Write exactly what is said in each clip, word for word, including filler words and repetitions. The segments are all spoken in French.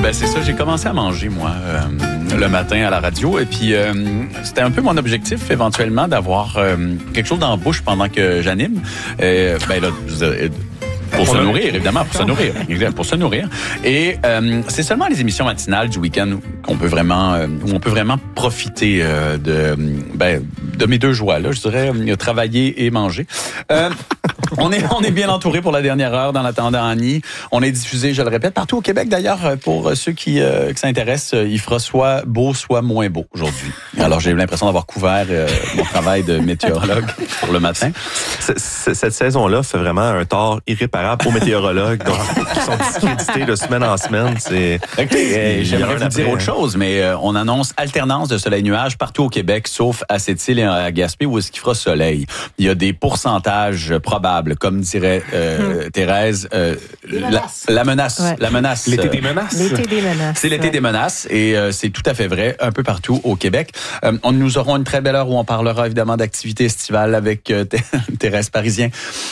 Ben c'est ça, j'ai commencé à manger, moi, euh, le matin à la radio. Et puis, euh, c'était un peu mon objectif, éventuellement, d'avoir euh, quelque chose dans la bouche pendant que j'anime. Euh, ben là, je, Pour se nourrir, évidemment, pour se nourrir. Pour se nourrir. Et euh, c'est seulement les émissions matinales du week-end qu'on peut vraiment, euh, où on peut vraiment profiter euh, de, ben, de mes deux joies, là, je dirais, travailler et manger. Euh, on est, on est bien entouré pour la dernière heure dans l'attendant Annie. On est diffusé, je le répète, partout au Québec. D'ailleurs, pour ceux qui, euh, qui s'intéressent, il fera soit beau, soit moins beau aujourd'hui. Alors, j'ai l'impression d'avoir couvert euh, mon travail de météorologue pour le matin. C- c- cette saison-là fait vraiment un tort irréparable aux météorologues donc, qui sont discrédités de semaine en semaine. C'est, okay. J'aimerais vous dire autre chose, mais euh, on annonce alternance de soleil-nuage partout au Québec, sauf à Sept-Îles et à Gaspé, où est-ce qu'il fera soleil. Il y a des pourcentages probables, comme dirait euh, hum. Thérèse, euh, la, la menace. Ouais. La menace. L'été des menaces. L'été des menaces. C'est l'été ouais. des menaces, et euh, c'est tout à fait vrai, un peu partout au Québec. Euh, on, nous aurons une très belle heure où on parlera évidemment d'activités estivales avec euh, Thérèse Parisien.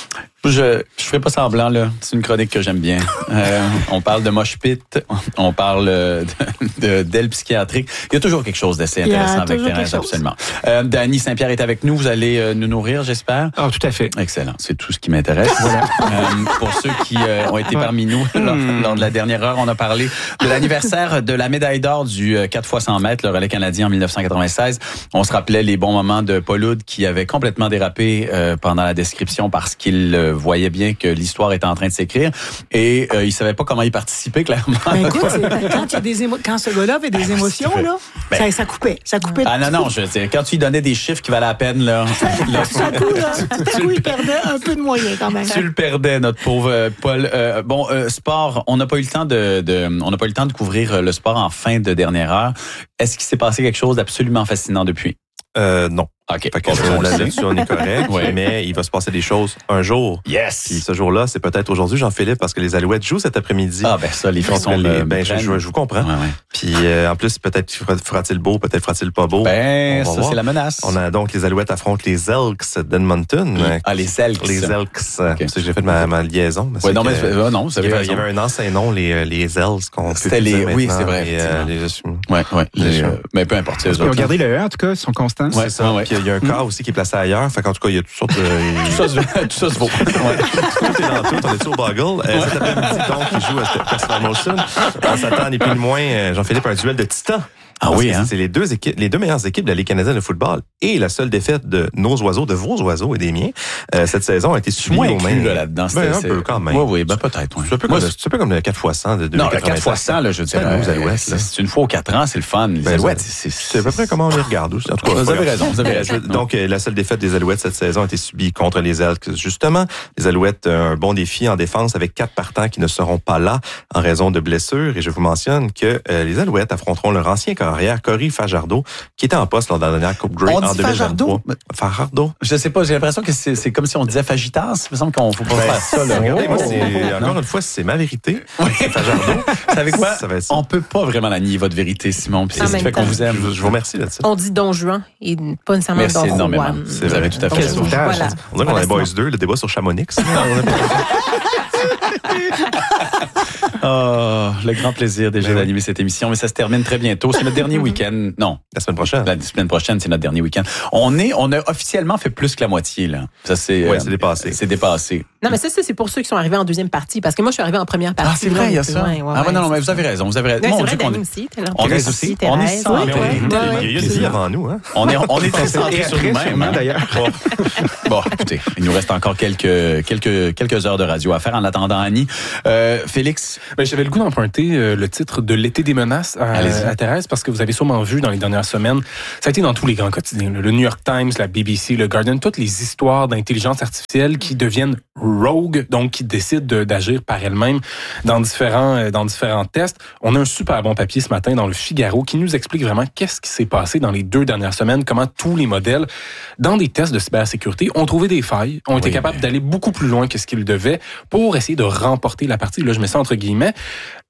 Je je ferai pas semblant, là. C'est une chronique que j'aime bien. Euh, on parle de mosh pit, on parle de, de, d'aile psychiatrique. Il y a toujours quelque chose d'assez intéressant avec Thérèse, absolument. Euh, Dany Saint-Pierre est avec nous. Vous allez euh, nous nourrir, j'espère. Ah, tout à fait. Excellent. C'est tout ce qui m'intéresse. Voilà. euh, pour ceux qui euh, ont été parmi nous lors, lors de la dernière heure, on a parlé de l'anniversaire de la médaille d'or du quatre fois cent mètres, le relais canadien en dix-neuf cent quatre-vingt-seize. On se rappelait les bons moments de Paul Oud qui avait complètement dérapé euh, pendant la description parce qu'il euh, voyait bien que l'histoire était en train de s'écrire et euh, il savait pas comment y participer, clairement. Ben écoute, quand, il y a des émo- quand ce gars-là avait des émotions, là, ben, ça, ça coupait. Ça coupait. Ah non, non, je veux dire, quand tu lui donnais des chiffres qui valaient la peine, là... là tout à coup, là, tout à coup, il perdait un peu de moyens, quand même. Tu le perdais, notre pauvre Paul. Euh, bon, euh, sport, on n'a pas eu le temps de, de on n'a pas eu le temps de couvrir le sport en fin de dernière heure. Est-ce qu'il s'est passé quelque chose d'absolument fascinant depuis? Euh, non. OK. Fait que bon, là-dessus, on est correct, ouais. Mais il va se passer des choses un jour. Yes! Puis ce jour-là, c'est peut-être aujourd'hui, Jean-Philippe, parce que les Alouettes jouent cet après-midi. Ah, ben ça, les Frissons les, ben, je, je, je vous comprends. Ouais, ouais. Puis euh, en plus, peut-être fera-t-il beau, peut-être fera-t-il pas beau. Ben, ça, voir. C'est la menace. On a donc les Alouettes affrontent les Elks d'Edmonton. Les, ah, les Elks. Les Elks. Okay. C'est que j'ai fait ma, ma liaison. Ouais, non, mais euh, non, vous avez il, y avait, raison. il y avait un ancien nom, les, les Elks, qu'on C'était peut les, dire oui, c'est vrai. Et, euh, les, ouais, ouais. Les, euh, mais peu importe. Ils ont gardé le E, en tout cas, ils sont constants. Ouais, c'est ça. Puis il y a un cas aussi qui est placé ailleurs. Fait qu'en tout cas, il y a toutes sortes de... tout, ça se, tout ça se vaut. Ouais. Tout est dans tout. On est sur Boggle. Euh, ouais. Cet après-midi, donc, il joue à Festival Molson. On s'attend, ni plus ni moins, Jean-Philippe, un duel de titans. Ah Parce oui, hein? C'est les deux équipes, les deux meilleures équipes de la Ligue canadienne de football et la seule défaite de nos oiseaux, de vos oiseaux et des miens. Euh, cette saison a été subie moins aux mains. Là, là-dedans, ben, un peu quand même. Oui, oui, ben peut-être. Oui. C'est un peu, Moi, comme, c'est un peu comme le quatre fois cent de deux mille quatre-vingt-sept. Non, le quatre fois cent, là, je dirais. Euh, Alouettes, là. C'est une fois aux quatre ans, c'est le fun. Les ben, Alouettes, c'est, c'est, c'est à peu près comment on les regarde aussi. En tout cas, vous avez raison, vous avez raison. Donc, la seule défaite des Alouettes cette saison a été subie contre les Elks. Justement, les Alouettes ont un bon défi en défense avec quatre partants qui ne seront pas là en raison de blessures. Et je vous mentionne que euh, les Alouettes affronteront leur ancien carrière, Corey Fajardo, qui était en poste lors de la dernière Coupe Grey en deux mille vingt-trois. Fajardo? Je sais pas, j'ai l'impression que c'est, c'est comme si on disait Fajitas. Il me semble qu'on ne faut pas ben, faire ça. Là. Regardez, moi, c'est, encore une fois, c'est ma vérité. Oui. C'est Fajardo. Vous savez quoi? Ça va être ça. On peut pas vraiment la nier, votre vérité, Simon. Puis c'est ce qui fait qu'on vous aime. Je, je vous remercie là-dessus. On dit Don Juan et pas nécessairement Merci Don énormément. Juan. C'est vrai, tout à fait. Donc, voilà. On dirait qu'on a Boys deux, le débat sur Chamonix. Oh, le grand plaisir déjà d'animer cette émission, mais ça se termine très bientôt. C'est notre dernier week-end. Non. La semaine prochaine. La semaine prochaine, c'est notre dernier week-end. On est, on a officiellement fait plus que la moitié, là. Ça, c'est, ouais, euh, c'est dépassé. C'est dépassé. Non, mais ça, c'est pour ceux qui sont arrivés en deuxième partie. Parce que moi, je suis arrivée en première partie. Ah, c'est vrai, il y a ça. Ouais, ouais, ah, ouais, non, non, mais vous avez raison, vous avez raison. Ouais, Mon c'est Dieu, vrai, qu'on Dany aussi, t'es là. On est aussi, on est sans. Il y a eu une vie avant nous, hein. On est, on est très centré sur nous-mêmes, hein, d'ailleurs. Bon, écoutez, il nous reste encore quelques, quelques, quelques heures de radio à faire en attendant Annie. Euh, Félix? Ben, j'avais le goût d'emprunter euh, le titre de l'été des menaces à, à Thérèse parce que vous avez sûrement vu dans les dernières semaines, ça a été dans tous les grands quotidiens, le New York Times, la B B C, le Guardian, toutes les histoires d'intelligence artificielle qui deviennent rogue, donc qui décident de, d'agir par elles-mêmes dans différents, euh, dans différents tests. On a un super bon papier ce matin dans le Figaro qui nous explique vraiment qu'est-ce qui s'est passé dans les deux dernières semaines, comment tous les modèles, dans des tests de cybersécurité, ont trouvé des failles, ont oui, été capables mais... d'aller beaucoup plus loin que ce qu'ils devaient pour essayer de remporter la partie. Là, je mets ça entre guillemets.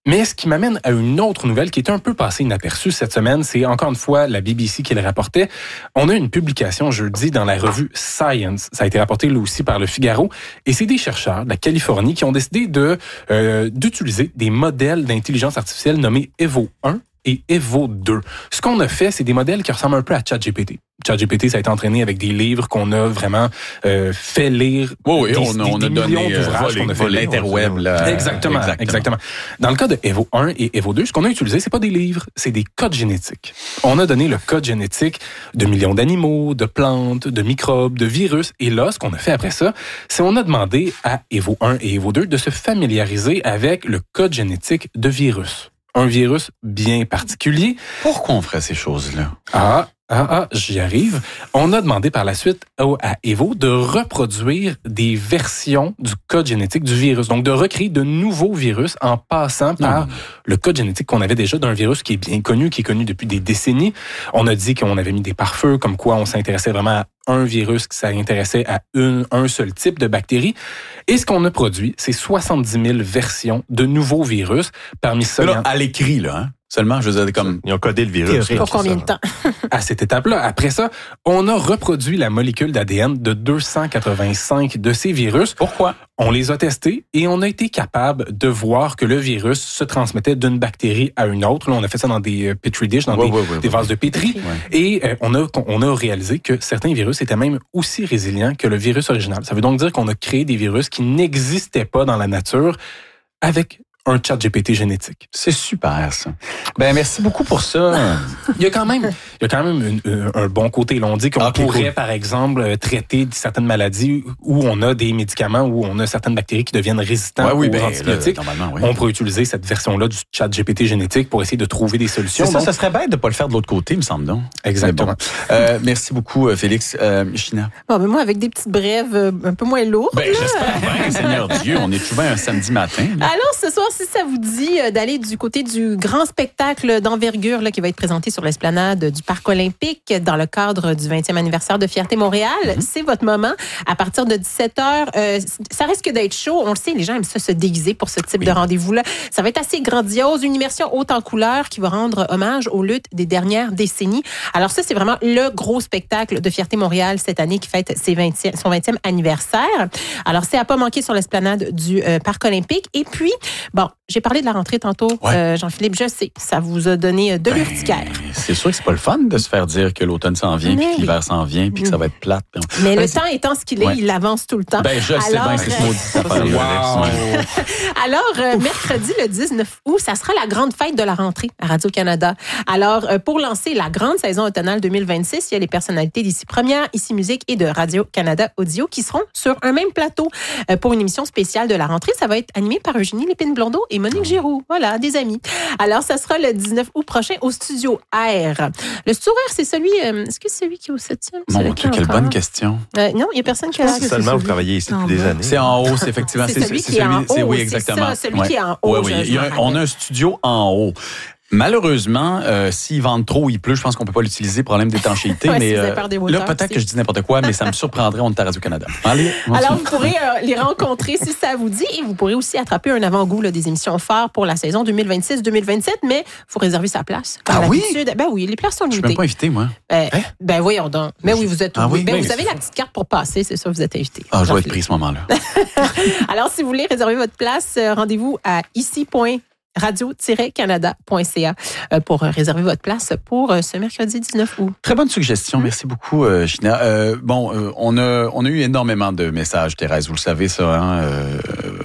Mais ce qui m'amène à une autre nouvelle qui est un peu passée inaperçue cette semaine, c'est encore une fois la B B C qui le rapportait. On a une publication jeudi dans la revue Science. Ça a été rapporté là aussi par le Figaro. Et c'est des chercheurs de la Californie qui ont décidé de euh, d'utiliser des modèles d'intelligence artificielle nommés Evo un et Evo deux. Ce qu'on a fait, c'est des modèles qui ressemblent un peu à ChatGPT. ChatGPT, ça a été entraîné avec des livres qu'on a vraiment euh, fait lire. Oui, oui, des, on, des, on des a donné d'ouvrages qu'on a fait l'interweb. Là, exactement, exactement, exactement. Dans le cas de Evo un et Evo deux, ce qu'on a utilisé, c'est pas des livres, c'est des codes génétiques. On a donné le code génétique de millions d'animaux, de plantes, de microbes, de virus. Et là, ce qu'on a fait après ça, c'est on a demandé à Evo un et Evo deux de se familiariser avec le code génétique de virus. Un virus bien particulier. Pourquoi on ferait ces choses-là? Ah, ah, ah, j'y arrive. On a demandé par la suite à Evo de reproduire des versions du code génétique du virus. Donc, de recréer de nouveaux virus en passant par non. le code génétique qu'on avait déjà d'un virus qui est bien connu, qui est connu depuis des décennies. On a dit qu'on avait mis des pare-feux, comme quoi on s'intéressait vraiment à un virus qui s'intéressait à une, un seul type de bactérie. Et ce qu'on a produit, c'est soixante-dix mille versions de nouveaux virus. Parmi ça, là, à l'écrit, là, hein? Seulement, je veux dire, comme... Ils ont codé le virus. Pour combien de temps? À cette étape-là. Après ça, on a reproduit la molécule d'A D N de deux cent quatre-vingt-cinq de ces virus. Pourquoi? On les a testés et on a été capable de voir que le virus se transmettait d'une bactérie à une autre. Là, on a fait ça dans des petri dish, dans ouais, des, ouais, ouais, des vases de pétri. Ouais. Et euh, on, a, on a réalisé que certains virus étaient même aussi résilients que le virus original. Ça veut donc dire qu'on a créé des virus qui n'existaient pas dans la nature avec un chat G P T génétique. C'est super, ça. Ben, merci beaucoup pour ça. Il y a quand même, il y a quand même une, un bon côté. Là, on dit qu'on okay, pourrait, cool. par exemple, traiter certaines maladies où on a des médicaments, où on a certaines bactéries qui deviennent résistantes ouais, oui, aux ben, antibiotiques. Là, normalement, oui. On pourrait utiliser cette version-là du chat G P T génétique pour essayer de trouver des solutions. C'est ça, donc, ça serait bête de ne pas le faire de l'autre côté, il me semble, non? Exactement. Bon. Euh, merci beaucoup, Félix. Euh, China? Bon, ben moi, avec des petites brèves un peu moins lourdes. Ben, j'espère bien, Seigneur Dieu. On est souvent un samedi matin. Là. Alors, ce soir, si ça vous dit d'aller du côté du grand spectacle d'envergure là, qui va être présenté sur l'esplanade du Parc olympique dans le cadre du vingtième anniversaire de Fierté Montréal. Mm-hmm. C'est votre moment. À partir de dix-sept heures, euh, ça risque d'être chaud. On le sait, les gens aiment ça se déguiser pour ce type oui. de rendez-vous-là. Ça va être assez grandiose, une immersion haute en couleurs qui va rendre hommage aux luttes des dernières décennies. Alors ça, c'est vraiment le gros spectacle de Fierté Montréal cette année qui fête ses vingtième, son vingtième anniversaire. Alors, c'est à pas manquer sur l'esplanade du euh, Parc olympique. Et puis, bon, j'ai parlé de la rentrée tantôt. Ouais. Euh, Jean-Philippe, je sais, ça vous a donné de ben, l'urticaire. C'est sûr que c'est pas le fun de se faire dire que l'automne s'en vient, puis que l'hiver s'en vient, puis que ça va être plate. Mais ben, le temps étant ce qu'il est, ouais. il avance tout le temps. Ben, je Alors, sais bien, c'est ce maudit affaire. Wow. Alors, euh, mercredi, le dix-neuf août, ça sera la grande fête de la rentrée à Radio-Canada. Alors, euh, pour lancer la grande saison automnale deux mille vingt-six, il y a les personnalités d'Ici Première, Ici Musique et de Radio-Canada Audio qui seront sur un même plateau euh, pour une émission spéciale de la rentrée. Ça va être animé par Eugénie Lépine-Blondeau et Monique Giroux. Voilà, des amis. Alors, ça sera le dix-neuf août prochain au Studio R. Le Studio R, c'est celui... Euh, est-ce que c'est celui qui est au septième? Mon Dieu, quelle bonne question. Euh, non, il n'y a personne qui a... C'est seulement vous travaillez ici depuis des années. C'est en haut, c'est effectivement. C'est, c'est celui qui est en haut. Oui, exactement. C'est ça, celui ouais. qui est en haut. Oui, oui. Il y a, on a un studio en haut. Malheureusement, euh, s'il vente trop, il pleut, je pense qu'on peut pas l'utiliser, problème d'étanchéité. Ouais, mais si euh, là, peut-être aussi. que je dis n'importe quoi, mais ça me surprendrait, on est à Radio-Canada. Allez, alors, vous pourrez euh, les rencontrer si ça vous dit, et vous pourrez aussi attraper un avant-goût là, des émissions phares pour la saison deux mille vingt-six deux mille vingt-sept, mais il faut réserver sa place. Ah oui? Ben oui, les places sont limitées. Je suis même pas invité, moi. Ben, hein? ben voyons donc. Mais oui, vous êtes ah, oui, ben, oui, vous avez la petite carte pour passer, c'est sûr, vous êtes invité. Ah, je vais être pris ce moment-là. Alors, si vous voulez réserver votre place, rendez-vous à ici. radio tiret canada point c a pour réserver votre place pour ce mercredi dix-neuf août. Très bonne suggestion. Mmh. Merci beaucoup, euh, China. Euh, bon, euh, on a on a eu énormément de messages, Thérèse. Vous le savez, ça, hein? Euh,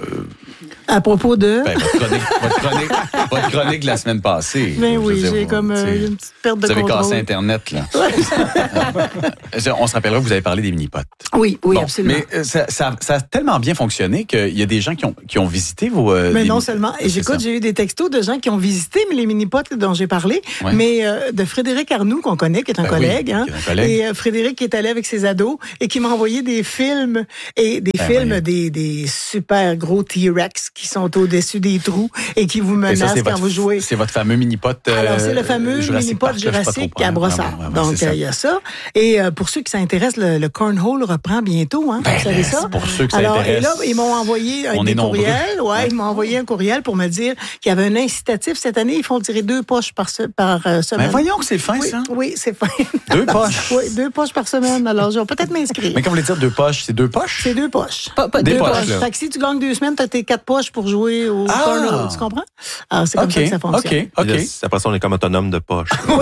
À propos de... Ben, votre, chronique, votre, chronique, votre chronique de la semaine passée. Ben oui, dire, j'ai vous, comme euh, une petite perte de vous contrôle. Vous avez cassé Internet, là. On se rappellera que vous avez parlé des mini-potes. Oui, oui, bon, absolument. Mais ça, ça, ça a tellement bien fonctionné qu'il y a des gens qui ont, qui ont visité vos... Euh, mais non seulement. Et j'écoute, j'ai eu des textos de gens qui ont visité les mini-potes dont j'ai parlé, ouais. mais euh, de Frédéric Arnoux, qu'on connaît, qui est un ben collègue. Oui, hein, qui est un collègue. Et euh, Frédéric qui est allé avec ses ados et qui m'a envoyé des films, et des ben films, oui. des, des super gros T-Rex qui sont au-dessus des trous et qui vous menacent quand votre, vous jouez. C'est votre fameux mini-pot. Euh, Alors, c'est le fameux mini-pot Jurassic à Brossard. Ouais, ouais, donc, il y a ça. Et euh, pour ceux qui s'intéressent, le, le cornhole reprend bientôt. Hein, ben, vous savez ça? Pour ceux qui Alors, s'intéressent. et là, ils m'ont envoyé un des courriels. Ouais, ouais, ils m'ont envoyé un courriel pour me dire qu'il y avait un incitatif. Cette année, ils font tirer deux poches par, se, par euh, semaine. Mais voyons que c'est fin, oui, ça. Oui, c'est fin. Deux poches? Oui, deux poches par semaine. Alors, je vais peut-être m'inscrire. Mais quand vous voulez dire deux poches, c'est deux poches? C'est deux poches. Pas, pas Des deux poches. poches. Fait que si tu gagnes deux semaines, tu as tes quatre poches pour jouer au ah. cornhole. Tu comprends? Alors, c'est comme okay. ça que ça fonctionne. OK, OK. Après ça, on est comme autonome de poche. Oui.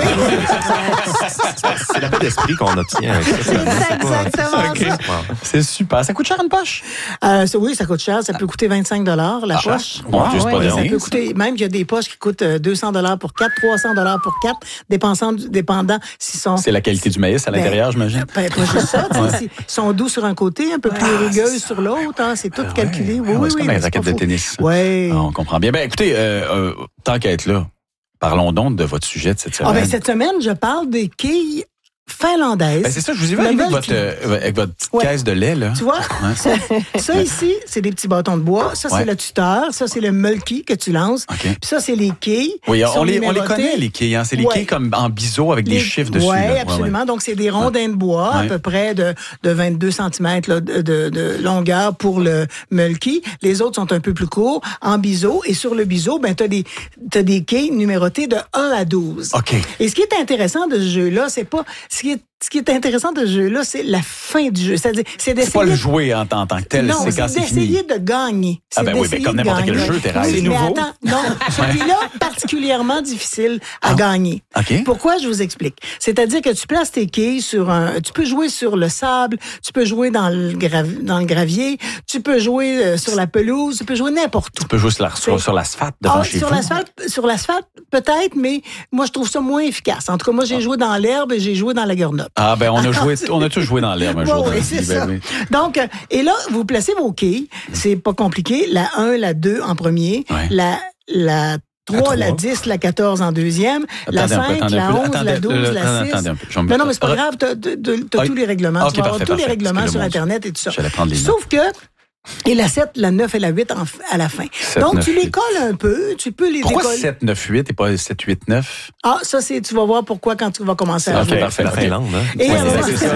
C'est la paix d'esprit qu'on obtient avec ça. C'est exactement okay. ça. C'est super. Ça coûte cher une poche? Euh, oui, ça coûte cher. Ça peut coûter vingt-cinq dollars la ah, poche. Bon, wow, ouais, pas ça peut coûter, même qu'il y a des poches qui coûtent deux cents dollars pour quatre, trois cents dollars pour quatre, dépendant, dépendant s'ils sont... C'est la qualité du maïs à l'intérieur, ben, j'imagine? Ben, pas juste ça. Ils sont doux sur un côté, un peu plus ah, rugueux sur l'autre. Hein, c'est tout ah, calculé. Oui, ouais, oui, c'est oui. comme un raquette de tennis. Oui. Ah, on comprend bien. Ben, écoutez, euh, euh, tant qu'à être là, parlons donc de votre sujet de cette semaine. Ah, ben, cette semaine, je parle des quilles finlandaise. Ben c'est ça, je vous ai vu arriver avec votre, euh, avec votre petite ouais. caisse de lait, là. Tu vois, ouais. ça, ça ici, c'est des petits bâtons de bois. Ça, c'est ouais. le tuteur. Ça, c'est le mulky que tu lances. Okay. Puis ça, c'est les quilles. Oui, on les, on les connaît, les quilles. Hein? C'est les ouais. quilles comme en biseau avec les, des chiffres dessus. Oui, absolument. Ouais. Donc, c'est des rondins de bois, ouais. à peu près de, de vingt-deux centimètres là, de, de, de longueur pour le mulky. Les autres sont un peu plus courts, en biseau. Et sur le biseau, ben, t'as des, t'as des quilles numérotées de un à douze. OK. Et ce qui est intéressant de ce jeu-là, c'est pas... Ce qui est Ce qui est intéressant de ce jeu-là, c'est la fin du jeu. C'est-à-dire, c'est d'essayer. C'est pas le jouer en tant, en tant que tel, non, c'est quand c'est fini. d'essayer de gagner. Ah ben oui, mais comme n'importe quel jeu, Thérèse. C'est nouveau. Attends, non, celui-là, particulièrement difficile à ah. gagner. Okay. Pourquoi? Je vous explique. C'est-à-dire que tu places tes quilles sur un... Tu peux jouer sur le sable, tu peux jouer dans le, grav... dans le gravier, tu peux jouer euh, sur la pelouse, tu peux jouer n'importe où. Tu peux jouer sur, la... sur, sur l'asphalte devant ah, chez sur vous. L'asphalte, sur l'asphalte, peut-être, mais moi, je trouve ça moins efficace. En tout cas, moi, j'ai ah. joué dans l'herbe et j'ai joué dans la garnotte. Ah ben, on a joué on a tous joué dans l'herbe un bon, jour. Oui, c'est ça. Ben, oui. Donc, et là, vous placez vos quilles. C'est pas compliqué. La un, la deux en premier. Ouais. La, la trois, la dix, la quatorze en deuxième. Attendez la cinq, la onze, attendez, la douze, le, la six. Attendez un peu. Non, non, mais c'est pas grave. T'as, t'as, t'as ah, tous les règlements. Okay, tu vas avoir tous les règlements sur Internet et tout ça. Sauf que et la sept, la neuf et la huit en, à la fin. sept, donc, neuf, tu les colles un peu. Tu peux les pourquoi décoller. sept, neuf, huit et pas sept, huit, neuf? Ah, ça, c'est, tu vas voir pourquoi quand tu vas commencer à jouer. Parfait, la Finlande, hein? Et ouais, alors, c'est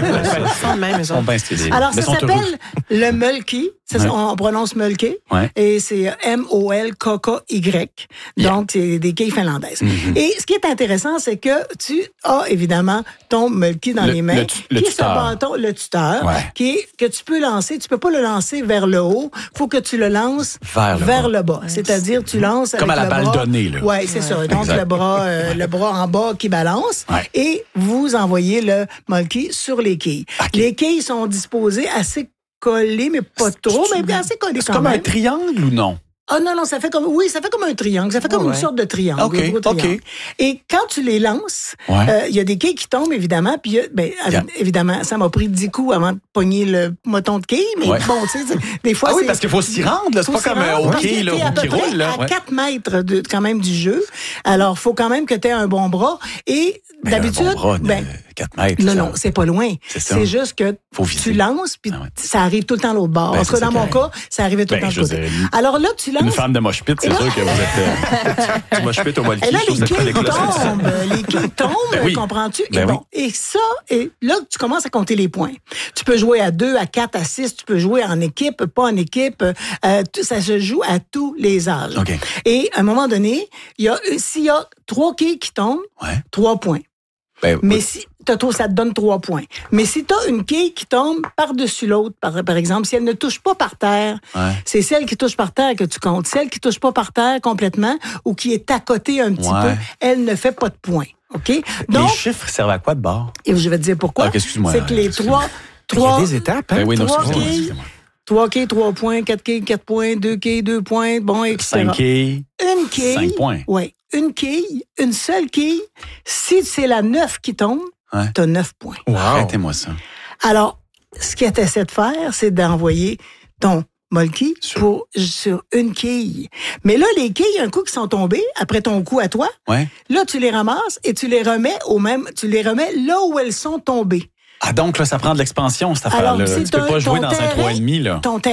ça. Alors, ça s'appelle le mulky. Ça, ouais. On prononce mulky. Ouais. Et c'est M O L K K Y. Yeah. Donc, c'est des quilles finlandaises. Mm-hmm. Et ce qui est intéressant, c'est que tu as évidemment ton mulky dans le, les mains. Le, le qui tuteur. est ce bâton, le tuteur, ouais. qui est, que tu peux lancer. Tu peux pas le lancer vers le haut. Faut que tu le lances vers le vers bas. Le bas. C'est-à-dire, tu lances comme avec à la le balle bras. donnée, là. Ouais, c'est ouais. ça. Donc, exact. le bras, euh, le bras en bas qui balance. Ouais. Et vous envoyez le mulky sur les quilles. Okay. Les quilles sont disposées assez collées, mais pas trop, mais assez collées c'est quand comme même. un triangle ou non? Ah oh non, non, ça fait comme... Oui, ça fait comme un triangle. Ça fait comme oh, ouais. une sorte de triangle. OK, OK. Et quand tu les lances, il ouais. euh, y a des quilles qui tombent, évidemment. Puis, ben, yeah. évidemment, ça m'a pris dix coups avant de pogner le moton de quilles. Mais ouais. bon, tu sais, des fois, ah c'est... oui, parce qu'il faut s'y rendre. Là. C'est pas comme un hockey là, qui roule. Là. À ouais. quatre mètres de, quand même du jeu. Alors, il faut quand même que tu aies un bon bras. Et mais d'habitude... Un bon bras, ben, quatre mètres. Non, non, c'est pas loin. C'est, c'est juste que faut tu lances, puis ah ouais. ça arrive tout le temps à l'autre bord. Ben, en tout cas, dans mon cas, ça arrivait tout le temps de l'autre côté. Alors là, tu lances... Une femme de moche pit, c'est sûr que vous êtes... Tu moche pit au mulky. Et là, les quilles tombent. Les quilles tombent, comprends-tu? Et bon, et ça, et là, tu commences à compter les points. Tu peux jouer à deux, à quatre, à six. Tu peux jouer en équipe, pas en équipe. Euh, ça se joue à tous les âges. Okay. Et à un moment donné, il y a, s'il y a trois quilles qui tombent, ouais. trois points. Ben, mais oui. si t'as trop, ça te donne trois points. Mais si tu as une quille qui tombe par-dessus l'autre, par, par exemple, si elle ne touche pas par terre, ouais. c'est celle qui touche par terre que tu comptes. Celle qui touche pas par terre complètement ou qui est à côté un petit ouais. peu, elle ne fait pas de points. OK? Donc, les chiffres servent à quoi de bord? Et je vais te dire pourquoi. Ah, excuse-moi. C'est que les trois... trois il y a des étapes, hein? Ben oui, non, trois quilles, trois quilles, trois points, quatre quilles, quatre points, deux quilles, deux points, bon, et cetera. Cinq quilles, une quille, cinq points. Oui, une quille, une seule quille. Si c'est la neuf qui tombe, ouais. t'as neuf points. Wow. Arrêtez-moi ça. Alors, ce que tu essaies de faire, c'est d'envoyer ton mulky sur... Pour, sur une quille. Mais là, les quilles, un coup qui sont tombées, après ton coup à toi, ouais. là, tu les ramasses et tu les remets au même, tu les remets là où elles sont tombées. Ah, donc, là, ça prend de l'expansion, cette affaire-là. Tu peux pas jouer dans un trois virgule cinq, là. Ton